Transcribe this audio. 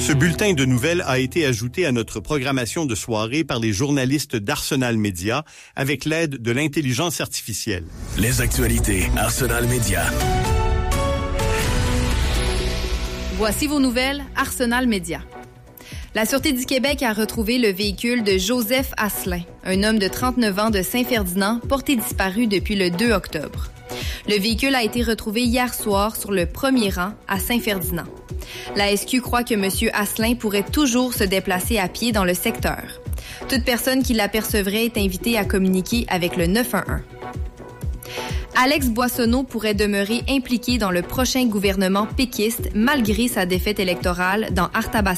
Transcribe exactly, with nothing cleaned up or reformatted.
Ce bulletin de nouvelles a été ajouté à notre programmation de soirée par les journalistes d'Arsenal Média avec l'aide de l'intelligence artificielle. Les actualités Arsenal Média. Voici vos nouvelles Arsenal Média. La Sûreté du Québec a retrouvé le véhicule de Joseph Asselin, un homme de trente-neuf ans de Saint-Ferdinand, porté disparu depuis le deux octobre. Le véhicule a été retrouvé hier soir sur le premier rang à Saint-Ferdinand. La S Q croit que M. Asselin pourrait toujours se déplacer à pied dans le secteur. Toute personne qui l'apercevrait est invitée à communiquer avec le neuf un un. Alex Boissonneau pourrait demeurer impliqué dans le prochain gouvernement péquiste malgré sa défaite électorale dans Arthabaska.